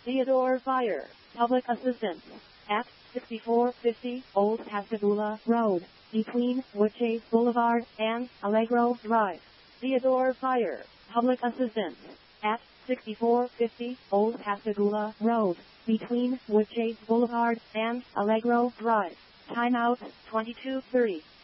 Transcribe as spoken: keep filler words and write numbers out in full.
Theodore Fire, Public Assistance, at sixty-four fifty Old Pascagoula Road, between Woodchase Boulevard and Allegro Drive. Theodore Fire, Public Assistance, at sixty-four fifty Old Pascagoula Road, between Woodchase Boulevard and Allegro Drive. Timeout, twenty-two thirty.